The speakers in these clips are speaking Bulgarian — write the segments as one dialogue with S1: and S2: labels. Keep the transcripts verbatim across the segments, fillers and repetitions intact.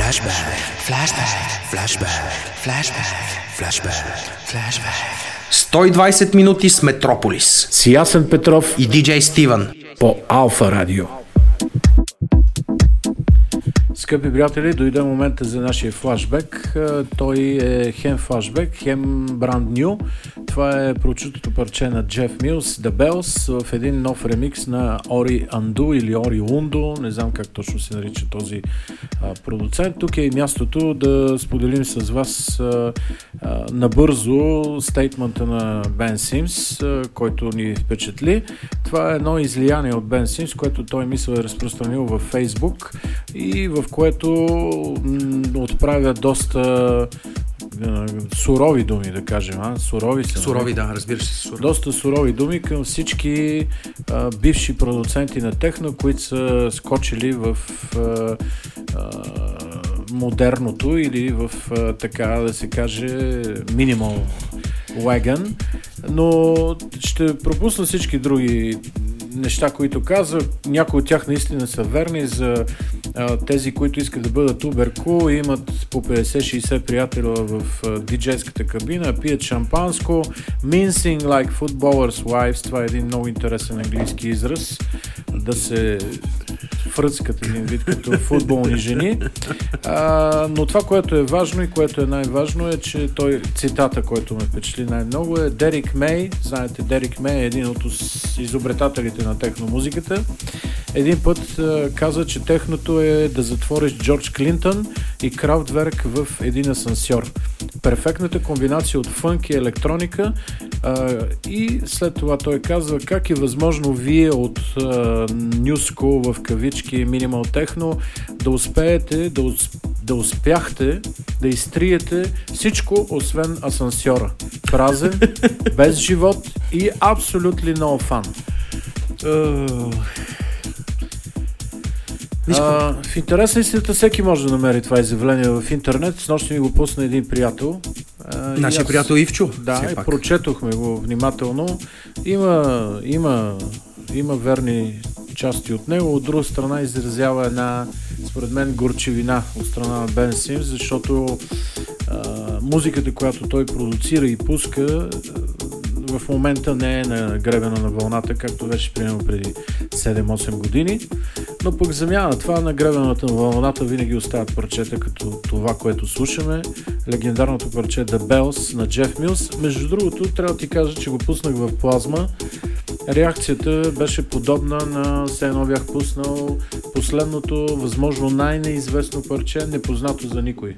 S1: Flashback, flashback, flashback, flashback, flashback, flashback. сто и двайсет минути с Метрополис.
S2: С Ясен Петров
S1: и диджей Стивън
S2: по Алфа Радио. Скъпи приятели, дойде момента за нашия флашбек. Той е хем флашбек, хем бранд ню. Това е прочутото парче на Jeff Mills, The Bells, в един нов ремикс на Ори Анду или Ори Ундо, не знам как точно се нарича този а, продуцент. Тук е и мястото да споделим с вас а, а, набързо стейтмента на Бен Симс, а, който ни впечатли. Това е едно излияние от Бен Симс, което той мисля е разпространил във Фейсбук и в което м- отправя доста сурови думи, да кажем. А? Сурови са.
S1: Сурови, да, разбира се. Сурови.
S2: Доста сурови думи към всички а, бивши продуценти на техно, които са скочили в а, а, модерното или в, а, така да се каже, минимал wagon. Но ще пропусна всички други неща, които каза. Някои от тях наистина са верни за а, тези, които искат да бъдат уберко и имат по петдесет-шейсет приятела в а, диджейската кабина, пият шампанско. Mincing like footballers' wives. Това е един много интересен английски израз. Да се фръцкат един вид като футболни жени. А, но това, което е важно и което е най-важно е, че той, цитата, който ме впечатли най-много е Дерик Мей. Знаете, Дерик Мей е един от изобретателите на техномузиката. Един път а, каза, че техното е да затвориш Джордж Клинтън и Крафтверк в един асансьор. Перфектната комбинация от фънк и електроника, а, и след това той казва как е възможно вие от New School в кавички Minimal Techno да успеете, да, усп... да успяхте да изтриете всичко освен асансьора. Празен, без живот и абсолютно no fun. Uh... А, в интерес на истината всеки може да намери това изявление в интернет. С нощи ми го пусна един приятел.
S1: Нашия приятел Ивчо.
S2: Да, и прочетохме го внимателно. Има, има, има верни части от него. От друга страна изразява една, според мен, горчевина от страна на Бен Симс, защото а, музиката, която той продуцира и пуска, в момента не е на гребена на вълната, както беше примерно преди седем-осем години, но пък замяна това на гребената на вълната винаги остават парчета като това, което слушаме. Легендарното парче The Bells на Jeff Mills. Между другото, трябва да ти кажа, че го пуснах в плазма. Реакцията беше подобна на все едно бях пуснал последното, възможно най-неизвестно парче, непознато за никой.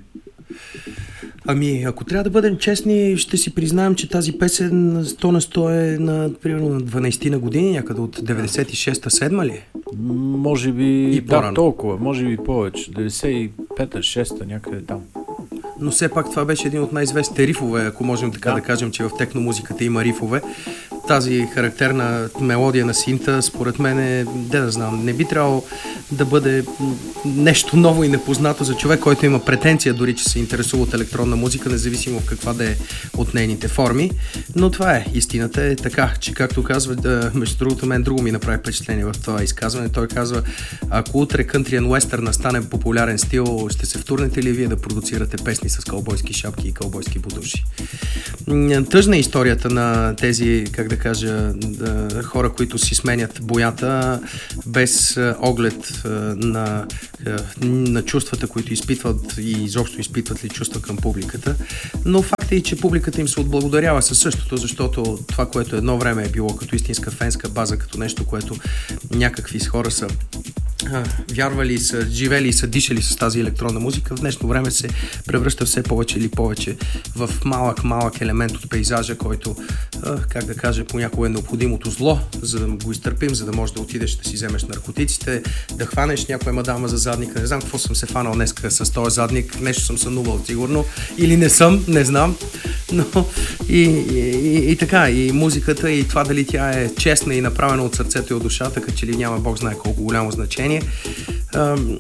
S1: Ами, ако трябва да бъдем честни, ще си признаем, че тази песен сто на сто е на, примерно, на дванайсет на години, някъде от деветдесет и шеста-седма ли?
S2: Може би,
S1: и
S2: да, по-рано. Толкова, може би повече, деветдесет и пета-шеста, някъде там.
S1: Но все пак това беше един от най-известните рифове, ако можем така да, да кажем, че в техномузиката има рифове. Тази характерна мелодия на синта, според мен е, де да знам, не би трябвало да бъде нещо ново и непознато за човек, който има претенция дори, че се интересува от електронна музика, независимо в каква да е от нейните форми. Но това е, истината е така, че както казва, да, между другото, мен друго ми направи впечатление в това изказване. Той казва, ако утре country and western стане популярен стил, ще се втурнете ли вие да продуцирате песни с кълбойски шапки и кълбойски бутуши? Тъжна е историята на тези, как да кажа, да, хора, които си сменят боята без оглед на, на чувствата, които изпитват и изобщо изпитват ли чувства към публиката. Но факт е, че публиката им се отблагодарява със същото, защото това, което едно време е било като истинска фенска база, като нещо, което някакви хора са а, вярвали, са живели и са дишали с тази електронна музика, в днешно време се превръща все повече или повече в малък-малък елемент от пейзажа, който, а, как да кажа, понякога е необходимото зло, за да го изтърпим, за да можеш да отидеш да си вземеш наркотиците, да хванеш някоя мадама за задника. Не знам какво съм се фанал днеска с този задник, нещо съм сънувал сигурно, или не съм, не знам, но и, и, и, и така, и музиката, и това дали тя е честна и направена от сърцето и от душата, като че ли няма Бог знае колко голямо значение.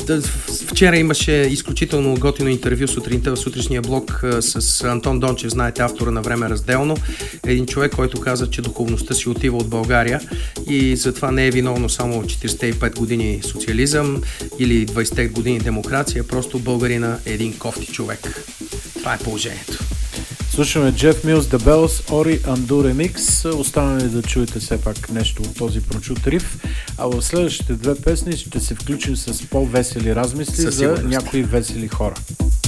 S1: вчера имаше изключително готино интервю сутринта в сутрешния блог с Антон Дончев, знаете, автора на Време разделно. Един човек, който каза, че духовността си отива от България и затова не е виновно само четиридесет и пет години социализъм или двайсет години демокрация, просто българина е един кофти човек. Това е положението.
S2: Слушаме Jeff Mills, The Bells, Ori Undo Remix. Остана ли да чуете все пак нещо от този прочут риф, а в следващите две песни ще се включим с по-весели размисли за някои весели хора.